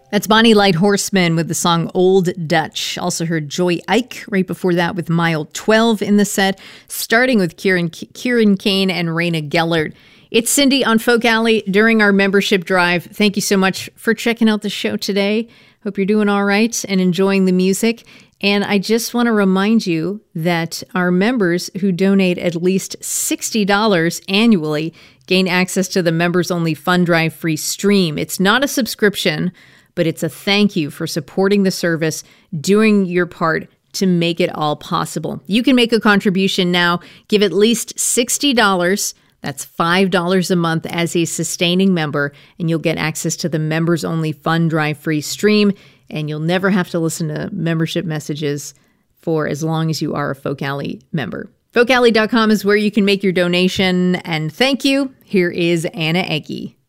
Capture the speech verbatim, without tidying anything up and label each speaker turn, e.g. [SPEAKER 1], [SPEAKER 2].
[SPEAKER 1] That's Bonnie Light Horseman with the song Old Dutch. Also heard Joy Ike right before that with Mile twelve in the set, starting with Kieran, Kieran Kane and Raina Gellert. It's Cindy on Folk Alley during our membership drive. Thank you so much for checking out the show today. Hope you're doing all right and enjoying the music. And I just want to remind you that our members who donate at least sixty dollars annually gain access to the members-only Fund Drive free stream. It's not a subscription, but it's a thank you for supporting the service, doing your part to make it all possible. You can make a contribution now. Give at least sixty dollars. That's five dollars a month as a sustaining member, and you'll get access to the members-only Fund Drive free stream, and you'll never have to listen to membership messages for as long as you are a Folk Alley member. folk alley dot com is where you can make your donation, and thank you. Here is Anna Egge.